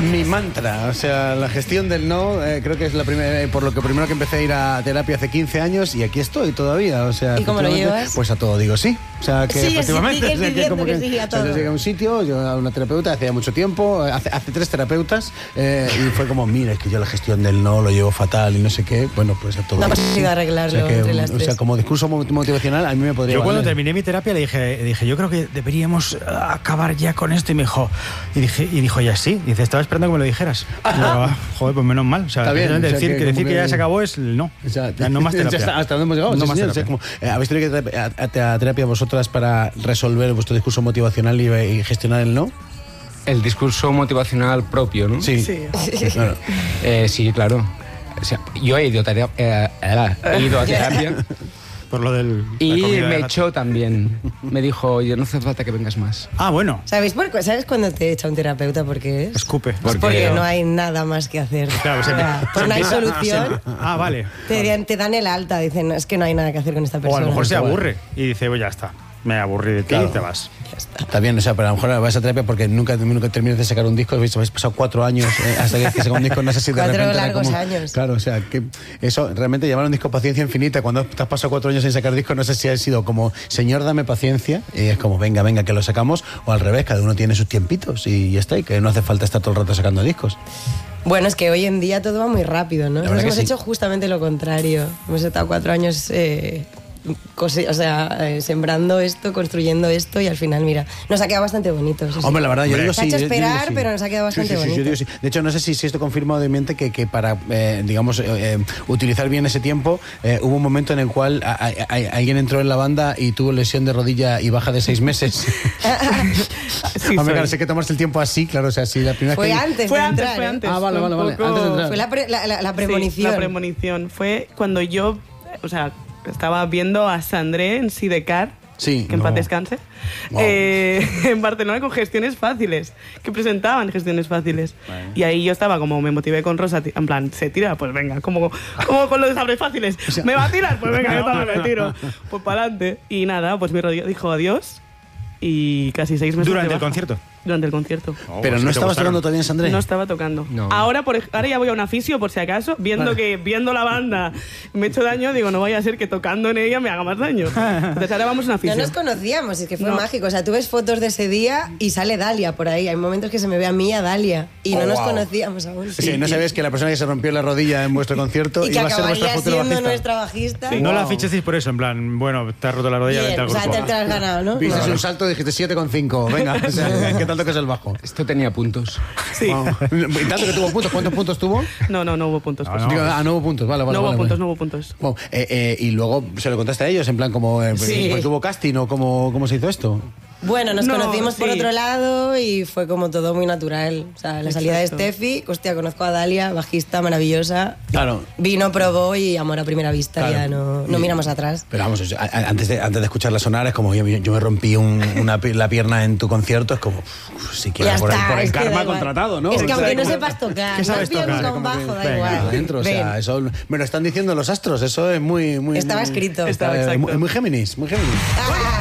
Mi mantra, o sea, la gestión del no, creo que es la primera, por lo que primero que empecé a ir a terapia hace 15 años y aquí estoy todavía, o sea... ¿Y cómo lo llevas? Pues a todo digo sí, o sea, que sí, efectivamente... Sí, que como que sí, a todo. Yo llegué a un sitio, yo a una terapeuta hace mucho tiempo, hace 3 terapeutas, y fue como, mira, es que yo la gestión del no lo llevo fatal y no sé qué, bueno, pues a todo. No ha posible arreglarlo, o sea, entre las tres. O sea, como discurso motivacional, a mí me podría Yo cuando valer. terminé mi terapia le dije, yo creo que deberíamos acabar ya con esto, y me dijo, y dijo ella, sí, dice, estaba esperando que me lo dijeras. Digo, joder, pues menos mal. O sea, Está bien, decir, o sea, que ya se acabó es el no. O sea, no más terapia. Ya hasta dónde hemos llegado. No Sí, más señor. terapia. O sea, como, ¿habéis tenido que ir a terapia vosotras para resolver vuestro discurso motivacional y gestionar el no? El discurso motivacional propio, ¿no? Sí. Claro. Sí, claro. O sea, yo he ido a terapia Por lo del... y la comida de me gato. echó también. Me dijo, oye, no hace falta que vengas más. Ah, bueno. ¿Sabes cuándo te echa un terapeuta por qué es? Escupe. Porque no hay nada más que hacer. Claro, O sea, pues no hay solución. Ah, vale. Te dan el alta, dicen, no, es que no hay nada que hacer con esta O a persona. lo mejor se Igual. aburre y dice, pues ya está, me aburrí de ti Claro. y te vas. Está bien, o sea, pero a lo mejor vas a terapia porque nunca terminas de sacar un disco, habéis pasado 4 años hasta que saca un disco, no sé si de 4 repente era largos como... años. Claro, o sea, que eso, realmente llamar a un disco paciencia infinita, cuando te has pasado 4 años sin sacar disco, no sé si ha sido como, señor, dame paciencia, y es como, venga, que lo sacamos, o al revés, cada uno tiene sus tiempitos y ya está, y que no hace falta estar todo el rato sacando discos. Bueno, es que hoy en día todo va muy rápido, ¿no? La verdad Nos que hemos sí. hecho justamente lo contrario. Hemos estado 4 años sembrando esto, construyendo esto y al final, mira, nos ha quedado bastante bonito. Eso sí. Hombre, la verdad, yo Hombre. digo Se ha sí. hecho yo digo esperar, sí. pero nos ha quedado bastante bonito. Yo digo sí. De hecho, no sé si esto confirma o desmiente que para, digamos, utilizar bien ese tiempo, hubo un momento en el cual alguien entró en la banda y tuvo lesión de rodilla y baja de 6 meses. Sí, Hombre, claro, soy. sé que tomarse el tiempo así, claro, o sea, sí, la primera Fue vez que... antes Fue de antes, entrar, fue ¿eh? antes. Ah, vale, Fue un vale, poco- antes de entrar. Fue la premonición. Sí, la premonición. Fue cuando yo, o sea, estaba viendo a Sandré en Sidecar, Sí. que en No. paz descanse, Wow. en Barcelona con gestiones fáciles, que presentaban gestiones fáciles. Y ahí yo estaba como, me motivé con Rosa, en plan, ¿se tira? Pues venga, como con los sabres fáciles. ¿Me va a tirar? Pues venga, yo también me tiro. Pues para adelante. Y nada, pues mi rodilla dijo adiós y casi 6 meses ¿Durante de el baja. concierto? Durante el concierto. Pero no estabas tocando todavía en Sandré. No estaba tocando. No. Ahora ya voy a una fisio por si acaso, viendo la banda me he hecho daño, digo, no vaya a ser que tocando en ella me haga más daño. Entonces ahora vamos a una No fisio. nos conocíamos, es que fue No. mágico. O sea, tú ves fotos de ese día y sale Dalia por ahí. Hay momentos que se me ve a mí, a Dalia. Y no nos wow. conocíamos aún. Sí, no sabías que la persona que se rompió la rodilla en vuestro concierto Y que iba a ser vuestra acabaría futura siendo bajista. nuestra bajista. Sí. No la Wow. fichecis por eso, en plan, bueno, te has roto la rodilla, Bien, vente al o sea, grupo. te has ganado, ¿no? Viste No. un salto y dijiste 7,5. Venga, o sea, ¿qué tanto que es el bajo? Esto tenía puntos. Sí. Wow. Y tanto que tuvo puntos. ¿Cuántos puntos tuvo? No hubo puntos. No, pues. no. Digo, no hubo puntos. Vale, No hubo vale. puntos, Vale. no hubo puntos. Wow. Y luego se lo contaste a ellos, en plan, como Sí. pues hubo casting o cómo se hizo esto. Bueno, nos No, conocimos por sí. otro lado y fue como todo muy natural. O sea, la salida de Exacto. Steffi, hostia, conozco a Dalia, bajista maravillosa. Claro. Vino, probó y amor a primera vista, Claro. ya no miramos atrás. Pero vamos, o sea, antes de escucharla sonar, es como yo me rompí la pierna en tu concierto, es como, si Ya quieres por está, el es que da karma igual. contratado, ¿no? Es que aunque no Exacto. sepas tocar, ¿Qué no sabes has pillado tocar? nunca un Como que, bajo, da venga, igual. adentro, o sea, Ven. eso me lo están diciendo los astros, eso es muy Estaba escrito. Estaba es exacto. muy Géminis, muy Géminis. Ah.